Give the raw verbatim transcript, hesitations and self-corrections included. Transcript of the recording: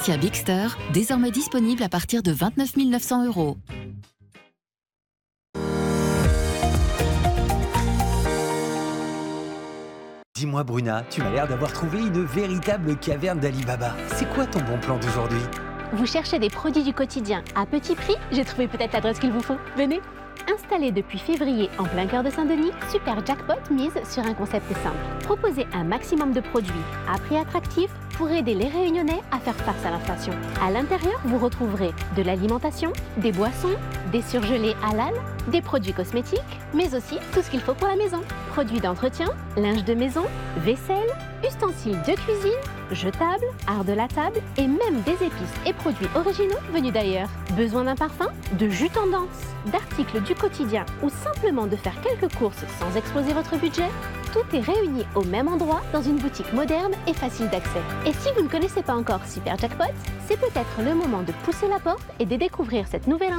Dacia Bigster, désormais disponible à partir de vingt-neuf mille neuf cents euros. Dis-moi Bruna, tu m'as l'air d'avoir trouvé une véritable caverne d'Ali Baba. C'est quoi ton bon plan d'aujourd'hui? Vous cherchez des produits du quotidien à petit prix? J'ai trouvé peut-être l'adresse qu'il vous faut. Venez! Installé depuis février en plein cœur de Saint-Denis, Super Jackpot mise sur un concept simple. Proposer un maximum de produits à prix attractif pour aider les Réunionnais à faire face à l'inflation. À l'intérieur, vous retrouverez de l'alimentation, des boissons, des surgelés halal, des produits cosmétiques, mais aussi tout ce qu'il faut pour la maison. Produits d'entretien, linge de maison, vaisselle, ustensiles de cuisine, jetables, art de la table et même des épices et produits originaux venus d'ailleurs. Besoin d'un parfum, de jus tendance, d'articles du quotidien ou simplement de faire quelques courses sans exploser votre budget? Tout est réuni au même endroit dans une boutique moderne et facile d'accès. Et si vous ne connaissez pas encore Super Jackpot, c'est peut-être le moment de pousser la porte et de découvrir cette nouvelle